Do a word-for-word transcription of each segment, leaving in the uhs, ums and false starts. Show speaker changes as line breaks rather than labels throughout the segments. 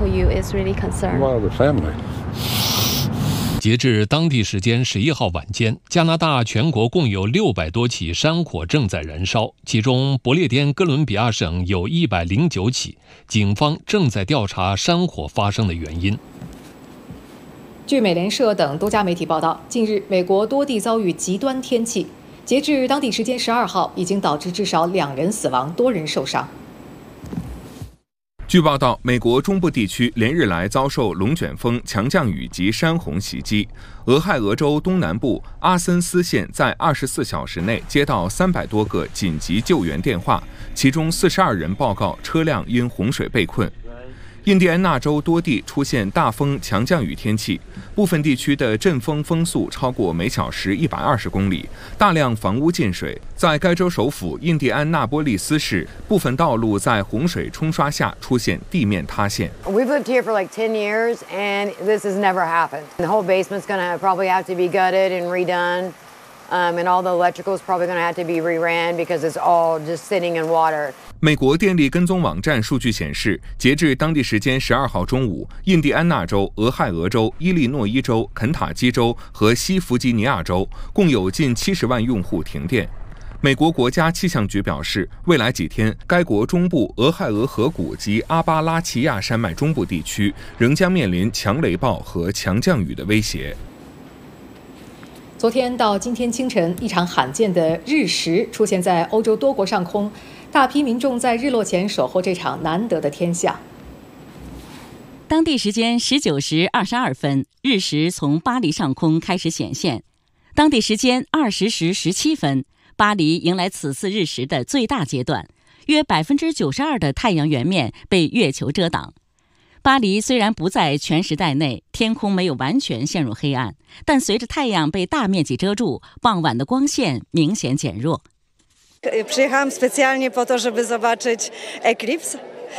for you is really concerned?
Well, the family.
截至当地时间十一号晚间，加拿大全国共有六百多起山火正在燃烧，其中不列颠哥伦比亚省有一百零九起，警方正在调查山火发生的原因。
据美联社等多家媒体报道，近日美国多地遭遇极端天气，截至当地时间十二号，已经导致至少两人死亡，多人受伤。
据报道，美国中部地区连日来遭受龙卷风、强降雨及山洪袭击。俄亥俄州东南部阿森斯县在二十四小时内接到三百多个紧急救援电话，其中四十二人报告车辆因洪水被困。印第安纳州多地出现大风强降雨天气，部分地区的阵风风速超过每小时一百二十公里，大量房屋进水。在该州首府印第安纳波利斯市，部分道路在洪水冲刷下出现地面塌陷。
We've lived here for like ten years, and this has never happened. The whole basement's going to probably have to be gutted and redone, um, and all the electrical is probably going to have to be reran because it's all just sitting in water.
美国电力跟踪网站数据显示，截至当地时间十二号中午，印第安纳州、俄亥俄州、伊利诺伊州、肯塔基州和西弗吉尼亚州共有近七十万用户停电。美国国家气象局表示，未来几天，该国中部俄亥俄河谷及阿巴拉契亚山脉中部地区仍将面临强雷暴和强降雨的威胁。
昨天到今天清晨，一场罕见的日食出现在欧洲多国上空，大批民众在日落前守候这场难得的天象。
当地时间十九时二十二分，日食从巴黎上空开始显现。当地时间二十时十七分，巴黎迎来此次日食的最大阶段，约百分之九十二的太阳圆面被月球遮挡。巴黎虽然不在全时带内，天空没有完全陷入黑暗，但随着太阳被大面积遮住，傍晚的光线明显减弱。
Przyjechałam specjalnie po to, żeby zobaczyć eklips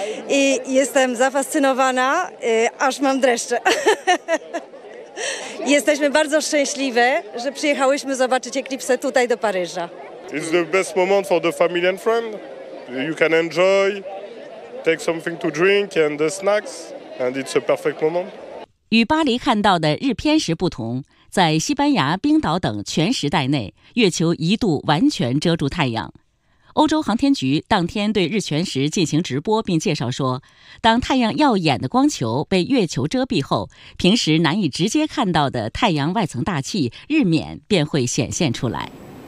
i jestem zafascynowana, aż mam dreszcze. Jesteśmy bardzo szczęśliwe, że przyjechałyśmy zobaczyć eklipsę tutaj do Paryża.
It's the best moment for the family and friend. You can enjoy, take something to drink and the snacks, and it's a perfect moment.
与巴黎看到的日偏食不同，在西班牙、冰岛等全时带内，月球一度完全遮住太阳。欧洲航天局当天对日全食进行直播，并介绍说，当太阳耀眼的光球被月球遮蔽后，平时难以直接看到的太阳外层大气日冕便会显现出来。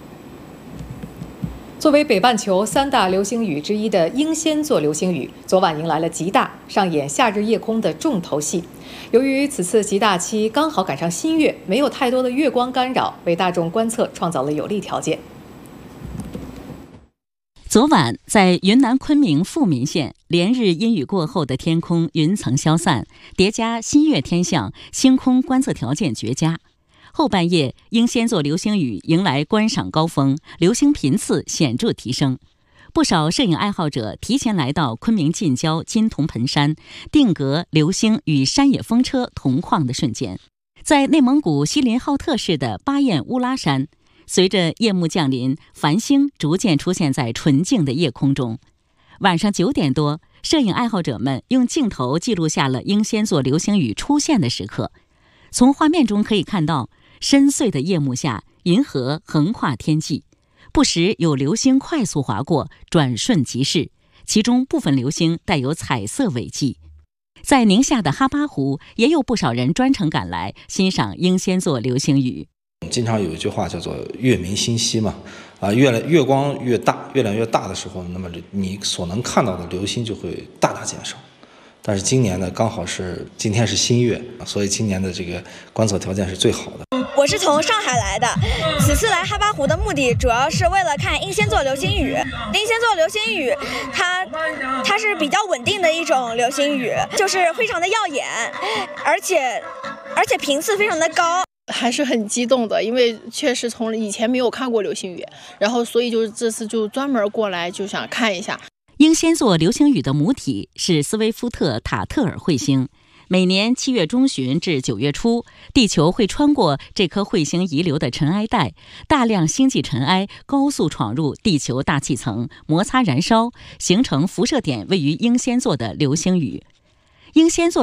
作为北半球三大流星雨之一的英仙座流星雨，昨晚迎来了极大，上演夏日夜空的重头戏。由于此次极大期刚好赶上新月，没有太多的月光干扰，为大众观测创造了有利条件。
昨晚在云南昆明富民县，连日阴雨过后的天空云层消散，叠加新月天象，星空观测条件绝佳。后半夜，英仙座流星雨迎来观赏高峰，流星频次显著提升。不少摄影爱好者提前来到昆明近郊金铜盆山，定格流星与山野风车同框的瞬间。在内蒙古锡林浩特市的巴彦乌拉山，随着夜幕降临，繁星逐渐出现在纯净的夜空中。晚上九点多，摄影爱好者们用镜头记录下了英仙座流星雨出现的时刻。从画面中可以看到，深邃的夜幕下，银河横跨天际，不时有流星快速划过，转瞬即逝，其中部分流星带有彩色尾迹。在宁夏的哈巴湖，也有不少人专程赶来欣赏英仙座流星雨。
经常有一句话叫做月明星稀嘛，啊，月亮月光越大，月亮越大的时候，那么你所能看到的流星就会大大减少。但是今年呢，刚好是今天是新月，所以今年的这个观测条件是最好的。
我是从上海来的，此次来哈巴湖的目的主要是为了看英仙座流星雨。英仙座流星雨，它它是比较稳定的一种流星雨，就是非常的耀眼，而且而且频次非常的高。
还是很激动的，因为确实从以前没有看过流星雨，然后所以就是这次就专门过来就想看一下。
英仙座流星雨的母体是斯威夫特塔特尔彗星，每年七月中旬至九月初，地球会穿过这颗彗星遗留的尘埃带，大量星际尘埃高速闯入地球大气层，摩擦燃烧，形成辐射点位于英仙座的流星雨。英仙座